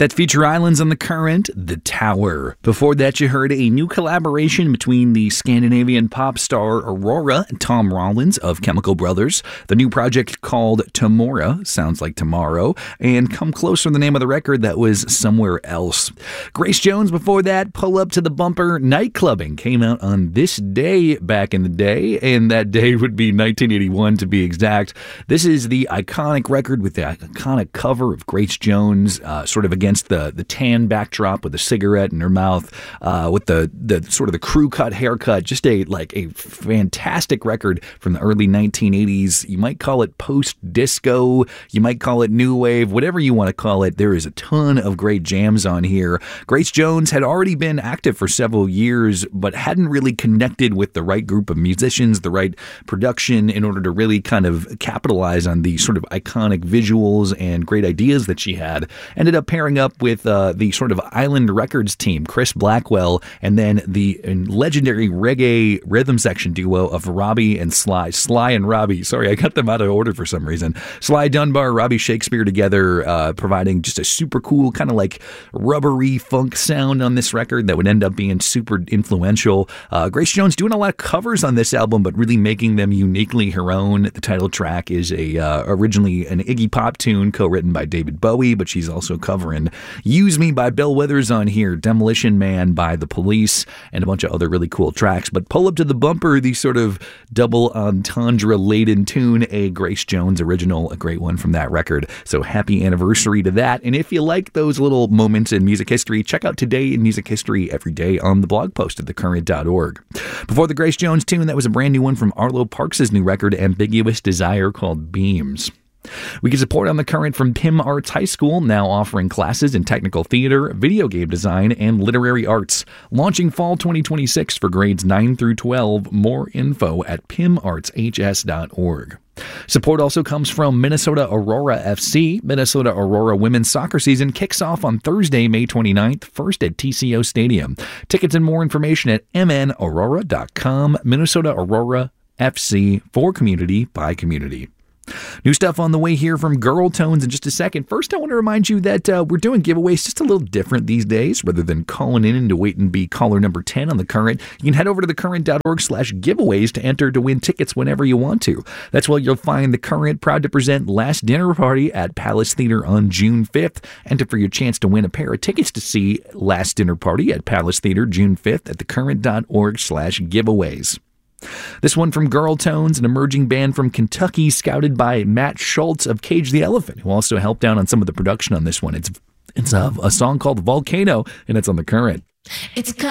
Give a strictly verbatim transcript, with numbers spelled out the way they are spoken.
That feature Islands on the Current, The Tower. Before that, you heard a new collaboration between the Scandinavian pop star Aurora and Tom Rollins of Chemical Brothers. The new project called Tomorrow, sounds like tomorrow, and Come Closer, the name of the record, that was Somewhere Else. Grace Jones before that, Pull Up to the Bumper, Nightclubbing, came out on this day back in the day, and that day would be nineteen eighty-one to be exact. This is the iconic record with the iconic cover of Grace Jones, uh, sort of against the the tan backdrop with a cigarette in her mouth, uh, with the the sort of the crew cut haircut. Just a like a fantastic record from the early nineteen eighties. You might call it post disco, you might call it new wave, whatever you want to call it. There is a ton of great jams on here. Grace Jones had already been active for several years, but hadn't really connected with the right group of musicians, the right production, in order to really kind of capitalize on the sort of iconic visuals and great ideas that she had. Ended up pairing up with uh, the sort of Island Records team, Chris Blackwell, and then the legendary reggae rhythm section duo of Robbie and Sly. Sly and Robbie. Sorry, I got them out of order for some reason. Sly Dunbar, Robbie Shakespeare together, uh, providing just a super cool kind of like rubbery funk sound on this record that would end up being super influential. Uh, Grace Jones doing a lot of covers on this album, but really making them uniquely her own. The title track is a uh, originally an Iggy Pop tune co-written by David Bowie, but she's also covering Use Me by Bill Withers on here, Demolition Man by The Police, and a bunch of other really cool tracks. But Pull Up to the Bumper, the sort of double entendre-laden tune, a Grace Jones original, a great one from that record. So happy anniversary to that. And if you like those little moments in music history, check out Today in Music History every day on the blog post at the current dot org. Before the Grace Jones tune, that was a brand new one from Arlo Parks' new record, Ambiguous Desire, called Beams. We get support on the Current from Pym Arts High School, now offering classes in technical theater, video game design, and literary arts. Launching fall twenty twenty-six for grades nine through twelve. More info at pym arts h s dot org. Support also comes from Minnesota Aurora F C. Minnesota Aurora women's soccer season kicks off on Thursday, May twenty-ninth, first at T C O Stadium. Tickets and more information at m n aurora dot com. Minnesota Aurora F C, for community by community. New stuff on the way here from Girl Tones in just a second. First, I want to remind you that uh, we're doing giveaways just a little different these days. Rather than calling in and to wait and be caller number ten on the Current, you can head over to the current dot org slash giveaways to enter to win tickets whenever you want to. That's where you'll find the Current proud to present Last Dinner Party at Palace Theater on June fifth. Enter for your chance to win a pair of tickets to see Last Dinner Party at Palace Theater June fifth at the current dot org slash giveaways. This one from Girl Tones, an emerging band from Kentucky, scouted by Matt Schultz of Cage the Elephant, who also helped out on some of the production on this one. It's it's a, a song called Volcano, and it's on the Current. It's